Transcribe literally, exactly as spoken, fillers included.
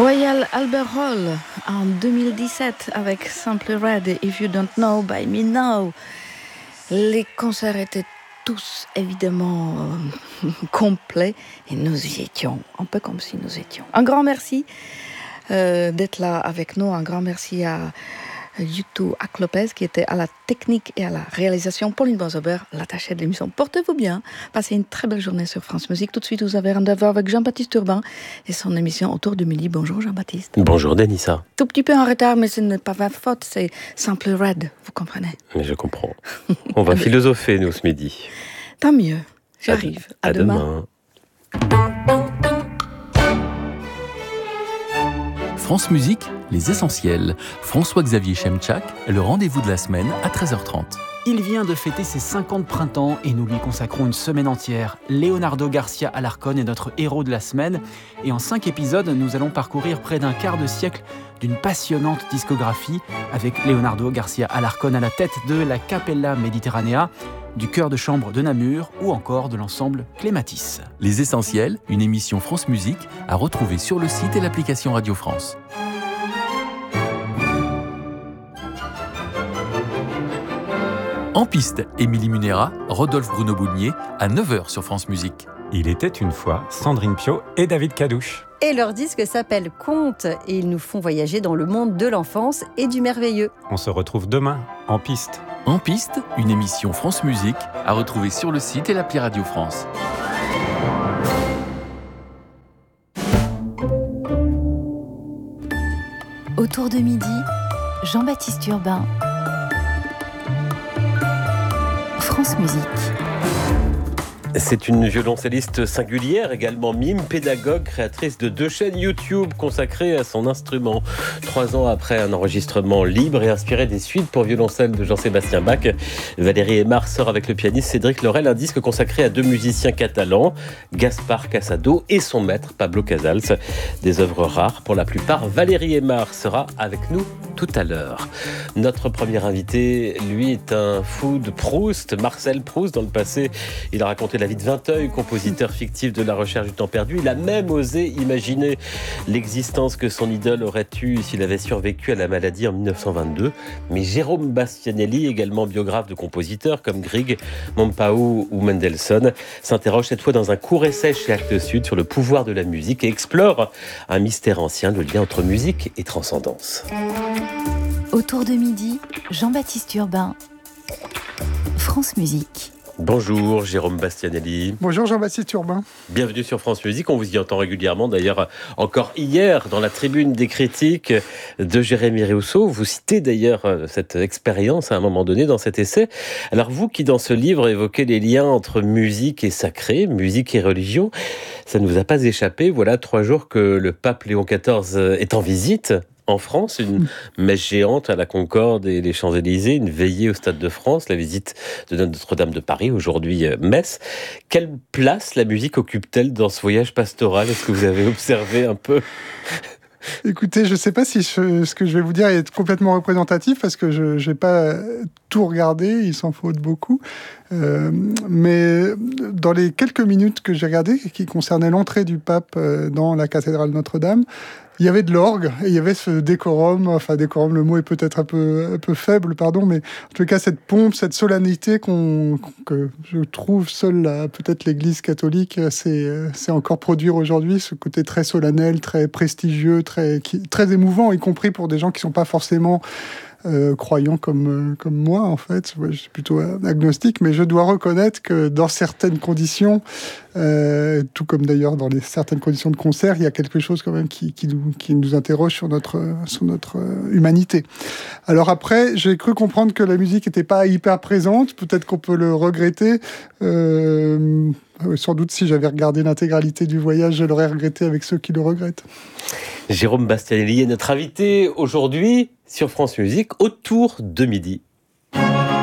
Royal Albert Hall en deux mille dix-sept avec Simply Red et If You Don't Know by Me Now. Les concerts étaient tous évidemment euh, complets et nous y étions, un peu comme si nous étions. Un grand merci euh, d'être là avec nous, un grand merci à Yutu Ak-Lopez qui était à la technique et à la réalisation, Pauline Bonzobert, l'attachée de l'émission. Portez-vous bien, passez une très belle journée sur France Musique. Tout de suite, vous avez rendez-vous avec Jean-Baptiste Urbain et son émission Autour de midi. Bonjour Jean-Baptiste. Bonjour Denissa. Tout petit peu en retard, mais ce n'est pas ma faute, c'est Simply Red, vous comprenez. Mais je comprends. On va philosopher, nous, ce midi. Tant mieux, j'arrive. À, à, à demain. demain. France Musique, les essentiels. François-Xavier Chemchak, le rendez-vous de la semaine à treize heures trente. Il vient de fêter ses cinquante printemps et nous lui consacrons une semaine entière. Leonardo Garcia Alarcón est notre héros de la semaine et en cinq épisodes, nous allons parcourir près d'un quart de siècle d'une passionnante discographie avec Leonardo Garcia Alarcón à la tête de la Capella Mediterranea, du chœur de chambre de Namur ou encore de l'ensemble Clématis. Les essentiels, une émission France Musique à retrouver sur le site et l'application Radio France. En piste, Émilie Munera, Rodolphe Bruno Boulnier, à neuf heures sur France Musique. Il était une fois Sandrine Piau et David Cadouche. Et leur disque s'appelle Contes et ils nous font voyager dans le monde de l'enfance et du merveilleux. On se retrouve demain, En piste. En piste, une émission France Musique à retrouver sur le site et l'appli Radio France. Autour de midi, Jean-Baptiste Urbain. France Musique. C'est une violoncelliste singulière, également mime, pédagogue, créatrice de deux chaînes YouTube consacrées à son instrument. Trois ans après un enregistrement libre et inspiré des suites pour violoncelle de Jean-Sébastien Bach, Valérie Aymar sort avec le pianiste Cédric Laurel un disque consacré à deux musiciens catalans, Gaspar Casado et son maître Pablo Casals. Des œuvres rares pour la plupart. Valérie Aymar sera avec nous tout à l'heure. Notre premier invité, lui, est un fou de Proust, Marcel Proust. Dans le passé, il a raconté la vie de Vinteuil, compositeur fictif de La Recherche du temps perdu. Il a même osé imaginer l'existence que son idole aurait eue s'il avait survécu à la maladie en dix-neuf cent vingt-deux. Mais Jérôme Bastianelli, également biographe de compositeurs comme Grieg, Mompau ou Mendelssohn, s'interroge cette fois dans un court essai chez Actes Sud sur le pouvoir de la musique et explore un mystère ancien, le lien entre musique et transcendance. Autour de midi, Jean-Baptiste Urbain, France Musique. Bonjour Jérôme Bastianelli. Bonjour Jean-Baptiste Urbain. Bienvenue sur France Musique, on vous y entend régulièrement. D'ailleurs, encore hier, dans la tribune des critiques de Jérémy Rousseau, vous citez d'ailleurs cette expérience à un moment donné dans cet essai. Alors vous qui dans ce livre évoquez les liens entre musique et sacré, musique et religion, ça ne vous a pas échappé. Voilà trois jours que le pape Léon quatorze est en visite en France, une messe géante à la Concorde et les Champs-Élysées, une veillée au Stade de France, la visite de Notre-Dame de Paris, aujourd'hui Metz. Quelle place la musique occupe-t-elle dans ce voyage pastoral ? Est-ce que vous avez observé un peu ? Écoutez, je ne sais pas si je, ce que je vais vous dire est complètement représentatif parce que je n'ai pas tout regardé, il s'en faut beaucoup. Euh, mais dans les quelques minutes que j'ai regardées, qui concernaient l'entrée du pape dans la cathédrale Notre-Dame, il y avait de l'orgue et il y avait ce décorum, enfin décorum, le mot est peut-être un peu, un peu faible, pardon, mais en tout cas cette pompe, cette solennité qu'on, que je trouve seule là, peut-être l'Église catholique c'est, c'est encore produire aujourd'hui, ce côté très solennel, très prestigieux, très, qui, très émouvant, y compris pour des gens qui ne sont pas forcément Euh, croyant comme, euh, comme moi, en fait. Ouais, je suis plutôt agnostique, mais je dois reconnaître que dans certaines conditions, euh, tout comme d'ailleurs dans les, certaines conditions de concert, il y a quelque chose quand même qui, qui, nous, qui nous interroge sur notre, sur notre euh, humanité. Alors après, j'ai cru comprendre que la musique n'était pas hyper présente, peut-être qu'on peut le regretter. Euh, sans doute, si j'avais regardé l'intégralité du voyage, je l'aurais regretté avec ceux qui le regrettent. Jérôme Bastianelli est notre invité aujourd'hui sur France Musique, autour de midi.